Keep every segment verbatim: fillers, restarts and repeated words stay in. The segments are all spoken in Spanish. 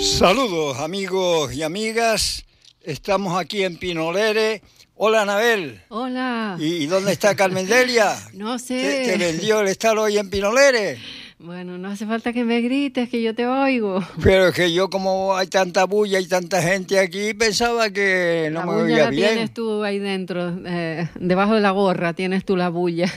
Saludos amigos y amigas, estamos aquí en Pinolere. Hola Anabel. Hola. ¿Y, y dónde está Carmen Delia? No sé. ¿Te, te vendió el estar hoy en Pinolere? Bueno, no hace falta que me grites, que yo te oigo. Pero es que yo, como hay tanta bulla y tanta gente aquí, pensaba que no la me bulla oía la bien. Tienes tú ahí dentro, eh, debajo de la gorra tienes tú la bulla.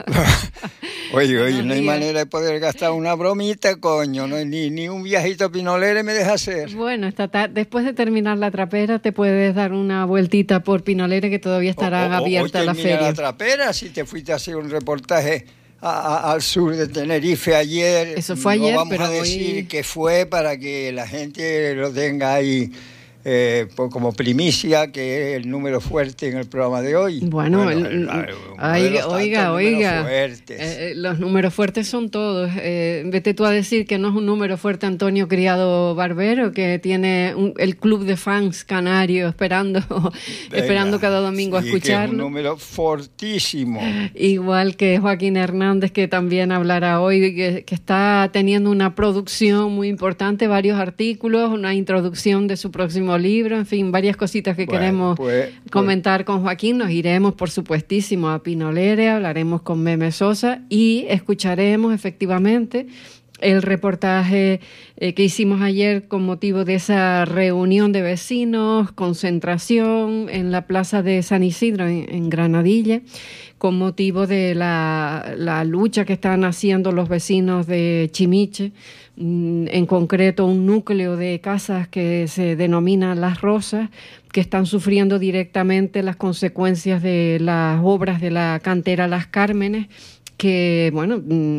Oye, oye, no hay días. manera de poder gastar una bromita, coño, no, ni, ni un viajito a Pinolere me deja hacer. Bueno, esta tarde, después de terminar la trapera, te puedes dar una vueltita por Pinolere, que todavía estarán O- o- abiertas oye, la mira feria. la trapera, si te fuiste a hacer un reportaje a- a- al sur de Tenerife ayer. Eso fue ayer, no vamos pero a decir hoy- que fue para que la gente lo tenga ahí eh, pues como primicia, que es el número fuerte en el programa de hoy. Bueno, el- el- el- uno de oiga, los tantos oiga, números oiga. fuertes. Eh, eh, los números fuertes son todos. Eh, vete tú a decir que no es un número fuerte Antonio Criado Barbero, que tiene un- el club de fans canario esperando, esperando cada domingo sí, a que es un escucharlo. número fortísimo. Igual que Joaquín Hernández, que también hablará hoy, que, que está teniendo una producción muy importante, varios artículos, una introducción de su próximo libro, en fin, varias cositas que Bueno, queremos pues, comentar con Joaquín. Nos iremos, por supuestísimo, a Pinolere, hablaremos con Meme Sosa y escucharemos efectivamente el reportaje eh, que hicimos ayer con motivo de esa reunión de vecinos, concentración en la plaza de San Isidro, en, en Granadilla, con motivo de la, la lucha que están haciendo los vecinos de Chimiche, mm, en concreto un núcleo de casas que se denomina Las Rosas, que están sufriendo directamente las consecuencias de las obras de la cantera Las Cármenes, que bueno, mm,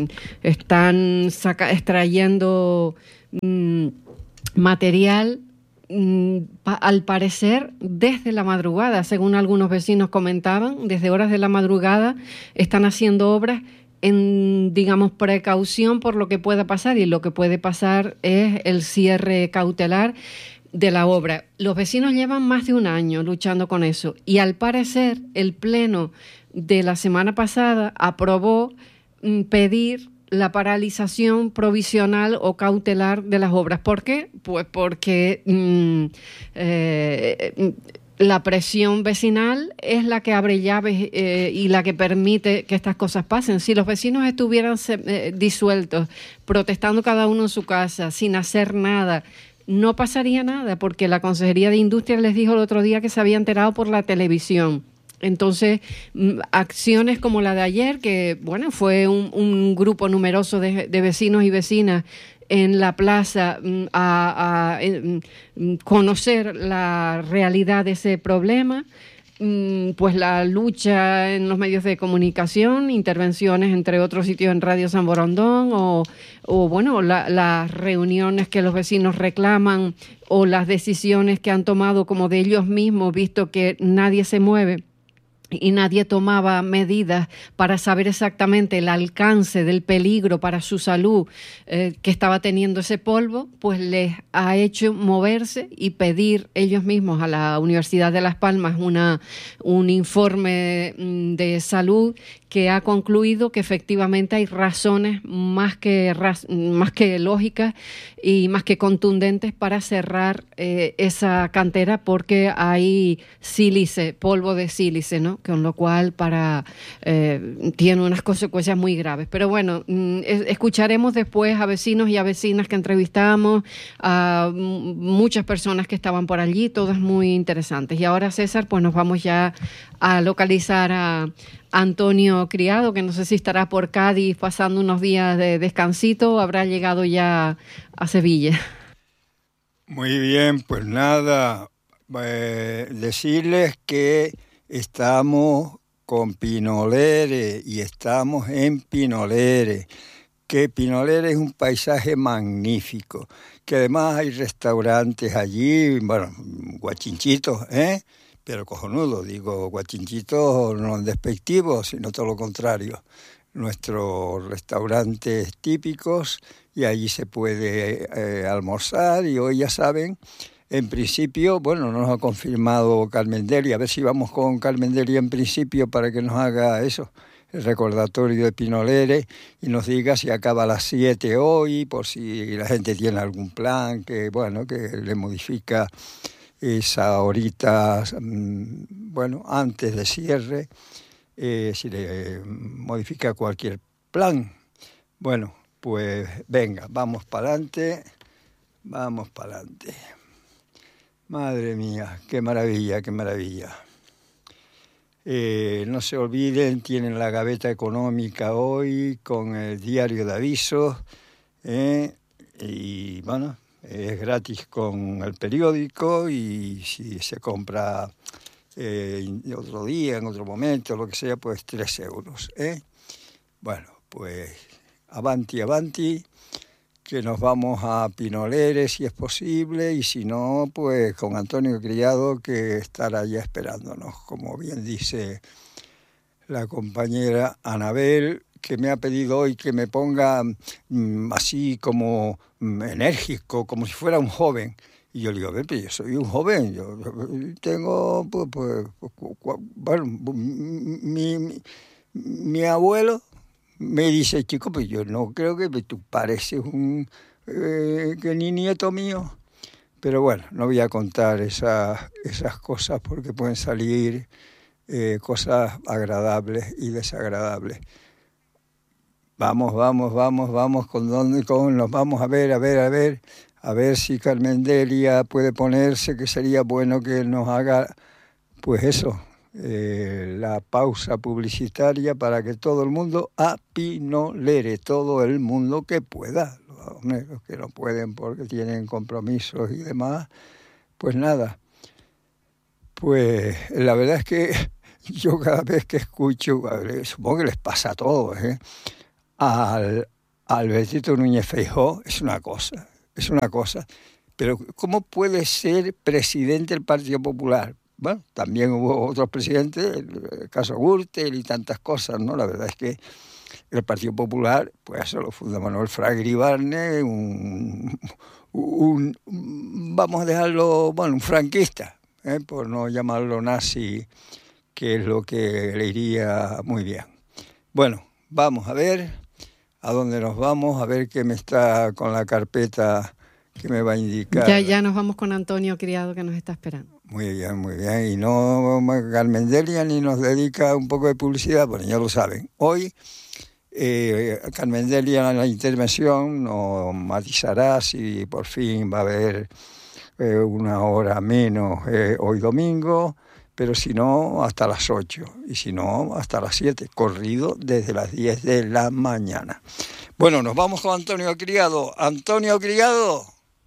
están saca, extrayendo mm, material mm, pa, al parecer desde la madrugada, según algunos vecinos comentaban, desde horas de la madrugada están haciendo obras en, digamos, precaución por lo que pueda pasar, y lo que puede pasar es el cierre cautelar de la obra. Los vecinos llevan más de un año luchando con eso, y al parecer el pleno de la semana pasada aprobó mm, pedir la paralización provisional o cautelar de las obras. ¿Por qué? Pues porque mm, eh, la presión vecinal es la que abre llaves eh, y la que permite que estas cosas pasen. Si los vecinos estuvieran eh, disueltos, protestando cada uno en su casa, sin hacer nada, no pasaría nada, porque la Consejería de Industria les dijo el otro día que se había enterado por la televisión. Entonces, acciones como la de ayer, que bueno, fue un, un grupo numeroso de, de vecinos y vecinas en la plaza a, a, a conocer la realidad de ese problema, pues la lucha en los medios de comunicación, intervenciones entre otros sitios en Radio San Borondón, o, o bueno, la, las reuniones que los vecinos reclaman, o las decisiones que han tomado como de ellos mismos, visto que nadie se mueve y nadie tomaba medidas para saber exactamente el alcance del peligro para su salud eh, que estaba teniendo ese polvo, pues les ha hecho moverse y pedir ellos mismos a la Universidad de Las Palmas una, un informe de salud que ha concluido que efectivamente hay razones más que, más que lógicas y más que contundentes para cerrar eh, esa cantera, porque hay sílice, polvo de sílice, ¿no? Con lo cual para eh, tiene unas consecuencias muy graves. Pero bueno, mm, escucharemos después a vecinos y a vecinas que entrevistamos, a muchas personas que estaban por allí, todas muy interesantes. Y ahora, César, pues nos vamos ya a localizar a Antonio Criado, que no sé si estará por Cádiz pasando unos días de descansito o habrá llegado ya a Sevilla. Muy bien, pues nada, eh, decirles que estamos con Pinolere y estamos en Pinolere, que Pinolere es un paisaje magnífico, que además hay restaurantes allí, bueno, guachinchitos, ¿eh? Pero cojonudo, digo, guachinchitos no despectivos, sino todo lo contrario. Nuestros restaurantes típicos, y allí se puede eh, almorzar, y hoy ya saben, en principio, bueno, nos ha confirmado Carmen Delia, a ver si vamos con Carmen Delia en principio para que nos haga eso, el recordatorio de Pinolere y nos diga si acaba a las siete hoy, por si la gente tiene algún plan que, bueno, que le modifica esa horita, bueno, antes de cierre, eh, si le modifica cualquier plan. Bueno, pues venga, vamos para adelante, vamos para adelante. Madre mía, qué maravilla, qué maravilla. Eh, no se olviden, tienen la gaveta económica hoy con el diario de avisos, eh, y bueno, es gratis con el periódico, y si se compra eh, otro día, en otro momento, lo que sea, pues tres euros. ¿eh? Bueno, pues avanti, avanti, que nos vamos a Pinolere si es posible, y si no, pues con Antonio Criado, que estará ya esperándonos, como bien dice la compañera Anabel, que me ha pedido hoy que me ponga mmm, así como mmm, enérgico, como si fuera un joven. Y yo le digo, pero yo soy un joven, yo, yo tengo, pues, pues, pues, bueno, mi, mi, mi abuelo me dice, chico, pues yo no creo que tú pareces un eh, que ni nieto mío. Pero bueno, no voy a contar esas, esas cosas porque pueden salir eh, cosas agradables y desagradables. Vamos, vamos, vamos, vamos, con dónde con, nos vamos a ver, a ver, a ver, a ver si Carmen Delia puede ponerse, que sería bueno que nos haga, pues eso, Eh, la pausa publicitaria para que todo el mundo apinolere, todo el mundo que pueda. Los que no pueden porque tienen compromisos y demás, pues nada. Pues la verdad es que yo cada vez que escucho, supongo que les pasa a todos, ¿eh? al Albertito Núñez Feijóo, es una cosa, es una cosa. Pero ¿cómo puede ser presidente del Partido Popular? Bueno, también hubo otros presidentes, el caso Gürtel y tantas cosas, ¿no? La verdad es que el Partido Popular, pues eso lo funda Manuel Fraga Iribarne, un, un, un, vamos a dejarlo, bueno, un franquista, ¿eh? Por no llamarlo nazi, que es lo que le iría muy bien. Bueno, vamos a ver a dónde nos vamos, a ver qué me está con la carpeta que me va a indicar. Ya, ya nos vamos con Antonio Criado, que nos está esperando. Muy bien, muy bien. Y no, Carmen Delia ni nos dedica un poco de publicidad, bueno, ya lo saben. Hoy, eh, Carmen Delia en la intervención nos matizará si por fin va a haber eh, una hora menos eh, hoy domingo, pero si no, hasta las ocho, y si no, hasta las siete, corrido desde las diez de la mañana. Bueno, nos vamos con Antonio Criado. Antonio Criado,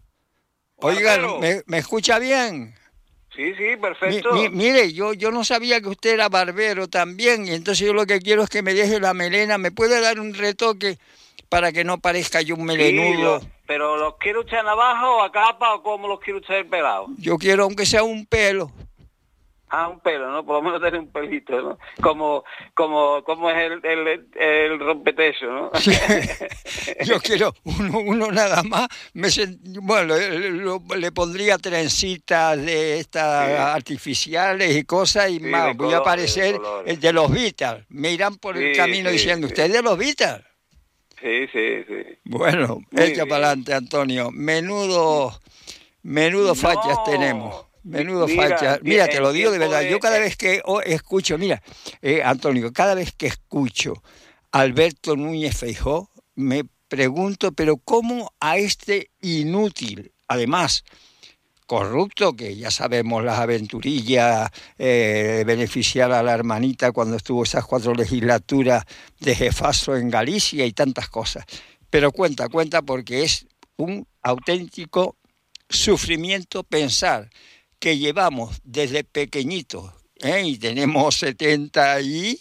oigan, ¿me, me escucha bien? Sí, sí, perfecto. Mi, mi, mire, yo, yo no sabía que usted era barbero también, y entonces yo lo que quiero es que me deje la melena. ¿Me puede dar un retoque para que no parezca yo un melenudo? Sí, lo, pero ¿los quiero usted a navaja o a capa o cómo los quiero usted pelados? Yo quiero aunque sea un pelo. Ah, un pelo, ¿no? Por lo menos tener un pelito, ¿no? Como, como, como es el, el, el rompetecho, ¿no? Sí. Yo quiero uno, uno nada más. Me sent... Bueno, le, le pondría trencitas de estas sí. artificiales y cosas y sí, más. Voy color, a parecer de el de los Beatles. Me irán por sí, el camino sí, diciendo, sí. ¿usted es de los Beatles? Sí, sí, sí. Bueno, Muy echa para adelante, Antonio. Menudo, menudo no. fachas tenemos. Menudo mira, facha. Mira, te lo digo de verdad. Yo cada vez que escucho, mira, eh, Antonio, cada vez que escucho a Alberto Núñez Feijóo, me pregunto, pero ¿cómo a este inútil, además corrupto, que ya sabemos las aventurillas, eh, beneficiar a la hermanita cuando estuvo esas cuatro legislaturas de jefazo en Galicia y tantas cosas? Pero cuenta, cuenta, porque es un auténtico sufrimiento pensar que llevamos desde pequeñitos, ¿eh? y tenemos setenta y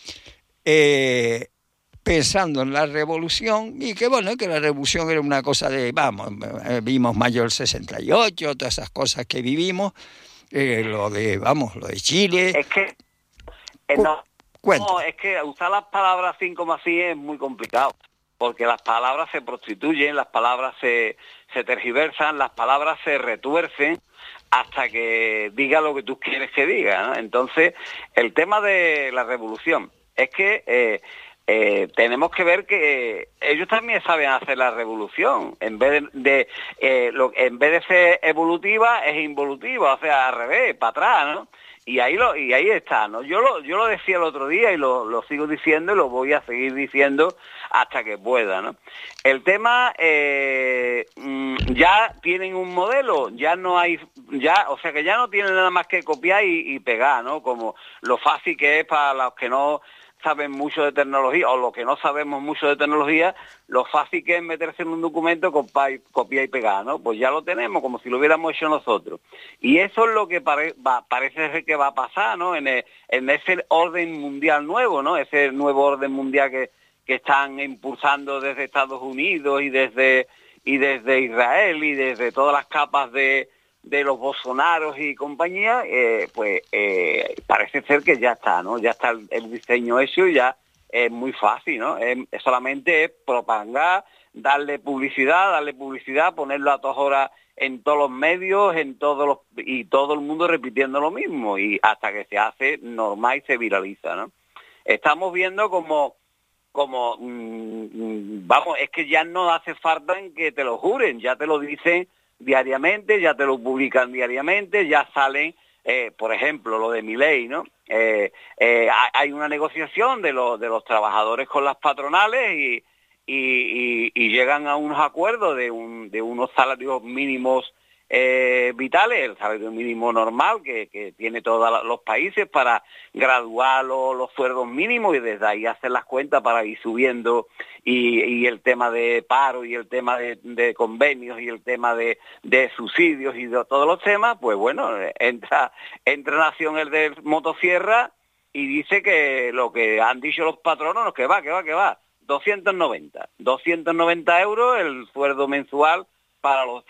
eh, pensando en la revolución, y que bueno, que la revolución era una cosa de, vamos, vimos mayo del sesenta y ocho, todas esas cosas que vivimos, eh, lo de, vamos, lo de Chile. Es que, eh, no, no, es que usar las palabras así como así es muy complicado, porque las palabras se prostituyen, las palabras se, se tergiversan, las palabras se retuercen, hasta que diga lo que tú quieres que diga, ¿no? Entonces, el tema de la revolución, es que eh, eh, tenemos que ver que ellos también saben hacer la revolución. En vez de, de eh, lo, en vez de ser evolutiva, es involutiva, o sea, al revés, para atrás, ¿no? Y ahí lo y ahí está, ¿no? Yo lo yo lo decía el otro día y lo, lo sigo diciendo y lo voy a seguir diciendo hasta que pueda, ¿no? El tema eh, ya tienen un modelo, ya no hay ya, o sea que ya no tienen nada más que copiar y, y pegar, ¿no? Como lo fácil que es para los que no saben mucho de tecnología o los que no sabemos mucho de tecnología, lo fácil que es meterse en un documento, copiar y, copiar y pegar, ¿no? Pues ya lo tenemos, como si lo hubiéramos hecho nosotros. Y eso es lo que pare, va, parece ser que va a pasar, ¿no? En, el, en ese orden mundial nuevo, ¿no? Ese nuevo orden mundial que, que están impulsando desde Estados Unidos y desde, y desde Israel y desde todas las capas de de los Bolsonaros y compañía, eh, pues eh, parece ser que ya está, ¿no? Ya está el, el diseño hecho y ya es muy fácil, ¿no? Es, es solamente es propagar, darle publicidad, darle publicidad, ponerlo a todas horas en todos los medios, en todos los y todo el mundo repitiendo lo mismo y hasta que se hace normal y se viraliza, ¿no? Estamos viendo como como mmm, vamos, es que ya no hace falta en que te lo juren, ya te lo dicen diariamente, ya te lo publican diariamente, ya salen, eh, por ejemplo, lo de Milei, ¿no? Eh, eh, hay una negociación de los de los trabajadores con las patronales y, y, y, y llegan a unos acuerdos de, un, de unos salarios mínimos eh, vitales, el salario mínimo normal que, que tiene todos los países para graduar los, los sueldos mínimos y desde ahí hacer las cuentas para ir subiendo y, y el tema de paro y el tema de, de convenios y el tema de, de subsidios y de todos los temas, pues bueno, entra, entra Nación el de Motosierra y dice que lo que han dicho los patronos, que va, que va, que va, doscientos noventa euros el sueldo mensual para los